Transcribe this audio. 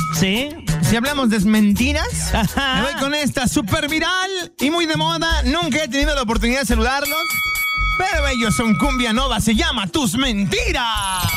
¿Sí? Si hablamos de mentiras, me voy con esta super viral y muy de moda. Nunca he tenido la oportunidad de saludarlos, pero ellos son Cumbia Nova. Se llama Tus Mentiras.